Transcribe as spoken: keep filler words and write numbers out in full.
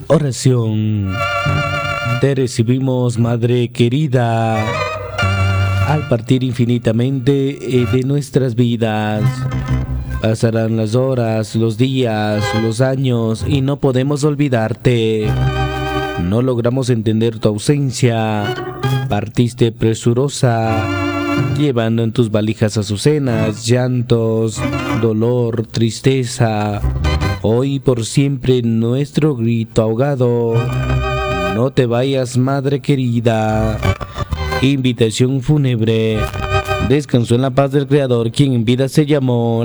oración. Te recibimos, Madre querida, al partir infinitamente de nuestras vidas. Pasarán las horas, los días, los años y no podemos olvidarte. No logramos entender tu ausencia. Partiste presurosa, llevando en tus valijas azucenas, llantos, dolor, tristeza. Hoy por siempre nuestro grito ahogado. No te vayas, Madre querida. Invitación fúnebre. Descansó en la paz del Creador, quien en vida se llamó